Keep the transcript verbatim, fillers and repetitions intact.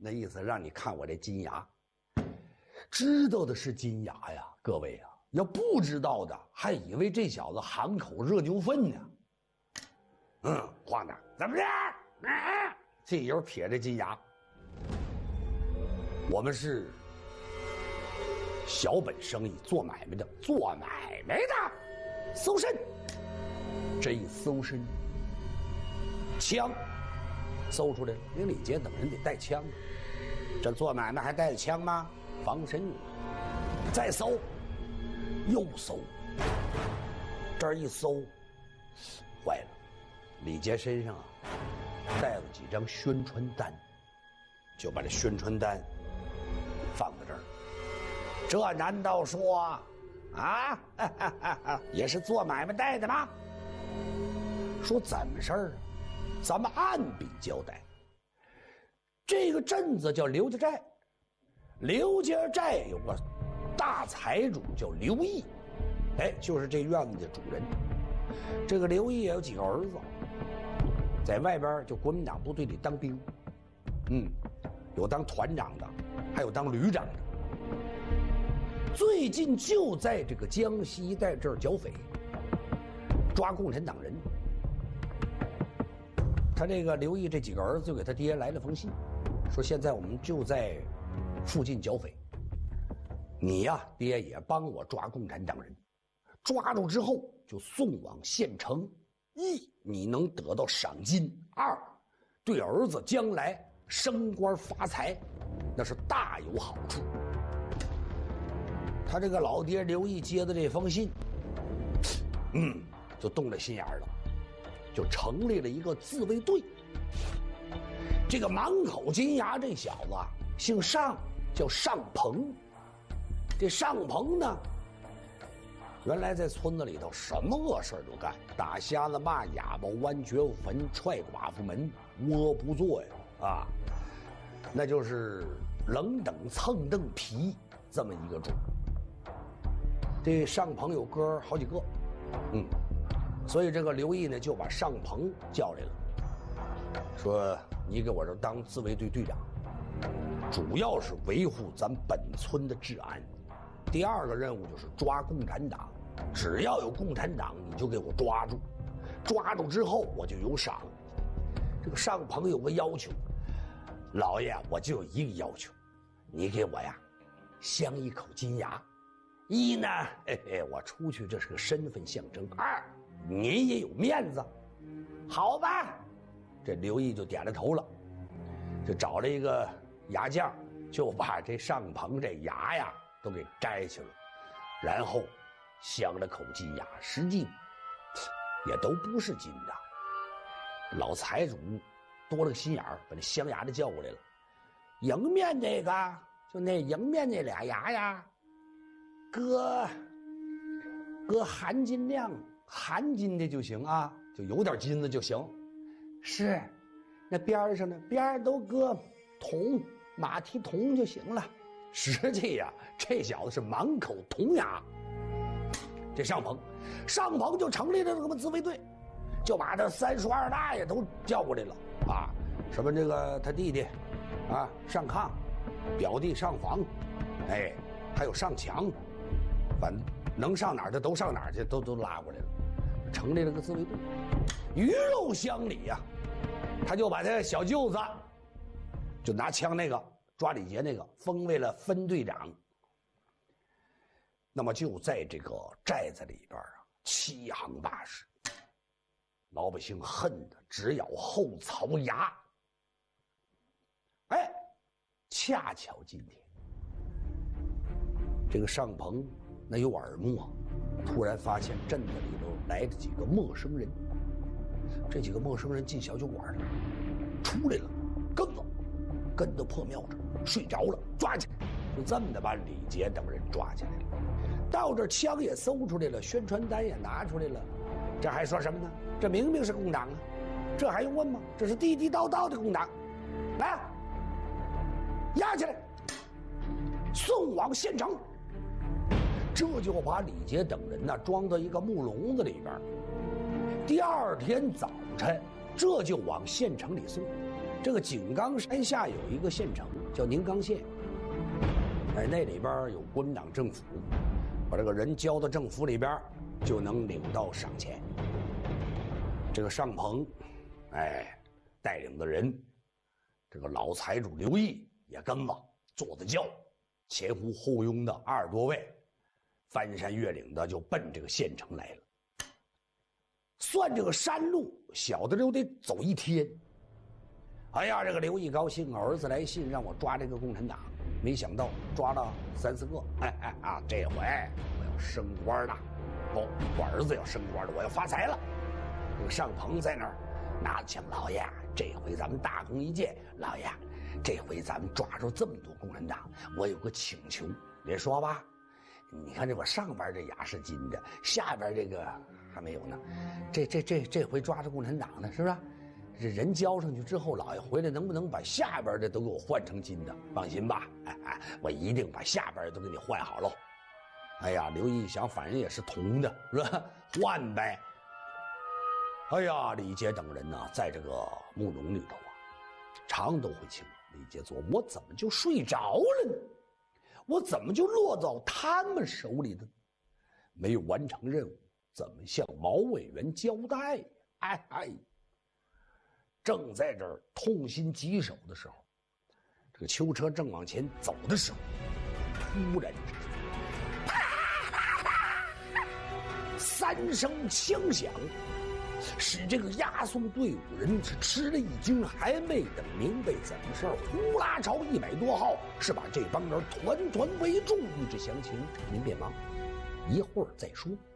那意思让你看我这金牙。知道的是金牙呀，各位啊，要不知道的还以为这小子含口热牛粪呢。嗯，晃荡怎么着？啊，这油撇着金牙。我们是小本生意，做买卖的，做买卖的，搜身。这一搜身，枪搜出来了。连李杰等人得带枪，这做买卖还带着枪吗？防身用。再搜，又搜，这儿一搜，坏了，李杰身上啊带了几张宣传单，就把这宣传单放在这儿。这难道说啊哈哈哈哈也是做买卖带的吗？说怎么事儿啊？咱们按笔交代。这个镇子叫刘家寨，刘家寨有个大财主叫刘毅，哎，就是这院子的主人。这个刘毅也有几个儿子，在外边就国民党部队里当兵，嗯，有当团长的，还有当旅长的。最近就在这个江西一带这儿剿匪，抓共产党人。他这个刘毅这几个儿子就给他爹来了封信，说现在我们就在附近剿匪，你呀，爹也帮我抓共产党人，抓住之后就送往县城，一你能得到赏金，二对儿子将来升官发财那是大有好处。他这个老爹刘毅接的这封信，嗯，就动了心眼了，就成立了一个自卫队。这个满口金牙这小子啊，姓尚，叫尚鹏。这尚鹏呢，原来在村子里头什么恶事都干，打瞎子、骂哑巴、剜绝妇坟、踹寡妇门，无恶不作呀！啊，那就是冷等蹭蹬皮这么一个主。这尚鹏有哥好几个，嗯，所以这个刘毅呢就把尚鹏叫来了，说你给我这当自卫队队长，主要是维护咱本村的治安。第二个任务就是抓共产党，只要有共产党你就给我抓住，抓住之后我就有赏。这个尚鹏有个要求，老爷我就有一个要求，你给我呀镶一口金牙。一呢，嘿嘿，我出去这是个身份象征；二，您也有面子。好吧，这刘毅就点了头了，就找了一个牙匠，就把这尚鹏这牙呀都给摘去了，然后镶了口金牙，实际也都不是金的。老财主多了个心眼儿，把那镶牙的叫过来了。迎面这个，就那迎面那俩牙呀，搁搁含金量含金的就行啊，就有点金子就行。是，那边上呢，边上都搁铜马蹄铜就行了。实际呀，这小子是满口铜牙。这尚鹏，尚鹏就成立了这个自卫队，就把他三叔二大爷都叫过来了啊，什么这个他弟弟啊尚康，表弟尚防，哎，还有尚强，反正能上哪儿的都上哪儿去，都都拉过来了，成立了个自卫队。鱼肉乡里呀、啊，他就把他小舅子，就拿枪那个抓李杰那个封为了分队长。那么就在这个寨子里边啊，欺行霸市，老百姓恨得直咬后槽牙。哎，恰巧今天这个尚鹏那有耳目啊，突然发现镇子里头来了几个陌生人。这几个陌生人进小酒馆了，出来了，跟了，跟到破庙这儿睡着了，抓起来，就这么的把李杰等人抓起来了。到这枪也搜出来了，宣传单也拿出来了，这还说什么呢？这明明是共党啊，这还用问吗？这是地地道道的共党，来，押起来，送往县城。这就把李杰等人呢装到一个木笼子里边。第二天早晨，这就往县城里送。 这个井冈山下有一个县城叫宁冈县，哎，那里边有国民党政府，把这个人交到政府里边，就能领到赏钱。这个尚鹏，哎，带领的人，这个老财主刘毅也跟了，坐着轿，前呼后拥的二十多位，翻山越岭的就奔这个县城来了。算这个山路，小的就得走一天。哎呀，这个刘毅高兴，儿子来信让我抓这个共产党，没想到抓了三四个。哎哎啊，这回我要升官了，不，我儿子要升官了，我要发财了。这个尚鹏在那儿拿着枪，老爷，这回咱们大功一件，老爷，这回咱们抓住这么多共产党，我有个请求，别说吧。你看这我上边这牙是金的，下边这个还没有呢。这这这这回抓着共产党呢，是不是？这人交上去之后，老爷回来能不能把下边的都给我换成金的？放心吧，哎哎，我一定把下边都给你换好喽。哎呀，刘毅想，反正也是铜的，是吧？换呗。哎呀，李杰等人呢，在这个慕容里头啊，常都会请李杰做，我怎么就睡着了呢？我怎么就落到他们手里的？没有完成任务，怎么向毛委员交代呀？哎哎，正在这儿痛心疾首的时候，这个囚车正往前走的时候，突然之间，啪啪啪，三声枪响，使这个押送队伍人是吃了一惊，还没等明白怎么事儿，呼啦朝一百多号是把这帮人团团围住。欲知详情，您别忙，一会儿再说。